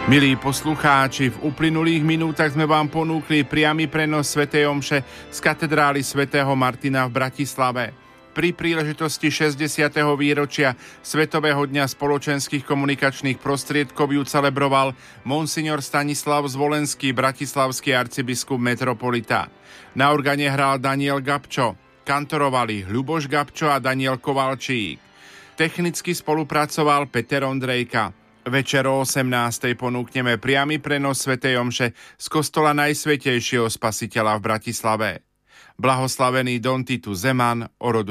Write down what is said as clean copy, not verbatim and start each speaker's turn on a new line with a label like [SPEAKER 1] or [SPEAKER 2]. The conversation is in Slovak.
[SPEAKER 1] Milí poslucháči, v uplynulých minútach sme vám ponúkli priamy prenos svätej omše z katedrály svätého Martina v Bratislave. Pri príležitosti 60. výročia Svetového dňa spoločenských komunikačných prostriedkov ju celebroval monsignor Stanislav Zvolenský, bratislavský arcibiskup metropolita. Na organe hral Daniel Gabčo, kantorovali Ľuboš Gabčo a Daniel Kovalčík. Technicky spolupracoval Peter Ondrejka. Večer o 18:00 ponúkneme priamy prenos svätej omše z kostola Najsvätejšieho Spasiteľa v Bratislave. Blahoslavený Don Titus Zeman, oroduj